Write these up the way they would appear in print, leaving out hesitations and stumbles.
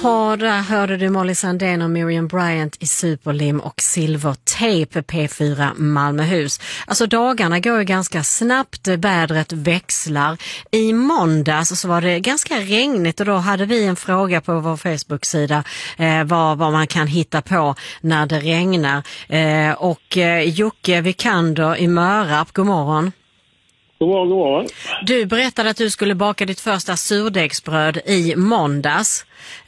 Där hörde du Molly Sandén och Miriam Bryant i Superlim och Silvertape P4 Malmöhus. Alltså dagarna går ju ganska snabbt, vädret växlar. I måndags så var det ganska regnigt och då hade vi en fråga på vår Facebook-sida vad man kan hitta på när det regnar. Jocke Vikander i Mörarp, god morgon. God morgon. Du berättade att du skulle baka ditt första surdegsbröd i måndags.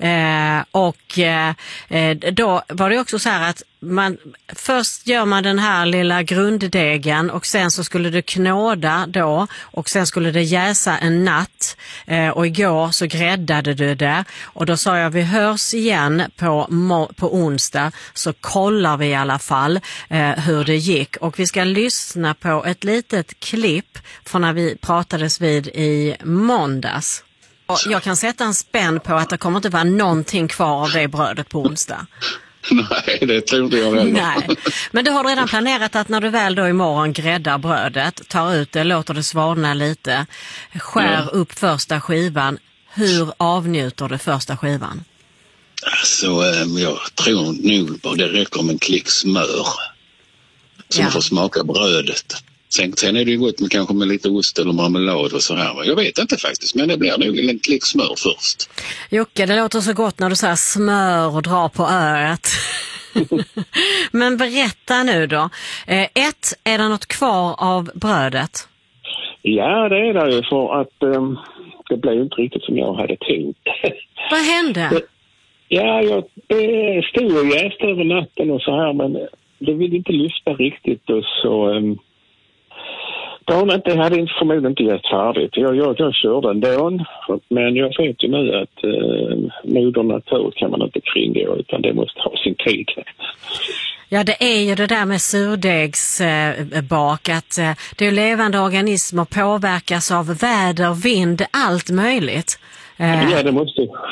Då var det också så här att först gör man den här lilla grunddegen och sen så skulle du knåda då och sen skulle det jäsa en natt och igår så gräddade du det och då sa jag vi hörs igen på onsdag så kollar vi i alla fall hur det gick och vi ska lyssna på ett litet klipp från när vi pratades vid i måndags. Jag kan sätta en spänn på att det kommer inte vara någonting kvar av det brödet på onsdag. Nej, det tror inte jag heller. Nej, men du har redan planerat att när du väl då imorgon gräddar brödet, tar ut det, låter det svalna lite, skär upp första skivan. Hur avnjuter du första skivan? Alltså, jag tror nog bara det räcker med en klick smör. Så man får smaka brödet. Sen är det ju gott med kanske med lite ost eller marmelad och så här. Jag vet inte faktiskt, men det blir nog en klick smör först. Jocke, det låter så gott när du säger smör och drar på örat. Men berätta nu då. Är det något kvar av brödet? Ja, det är det ju för att det blev inte riktigt som jag hade tänkt. Vad hände? Jag stod och jäste över natten och så här, men det ville inte lyfta riktigt och så... Jag hade förmodligen inte gett färdigt. Jag körde ändå, men jag vet ju nu att moder natur kan man inte kringgå utan det måste ha sin tid. Ja, det är ju det där med surdegsbak att det är levande organismer påverkas av väder, vind, allt möjligt. Ja, det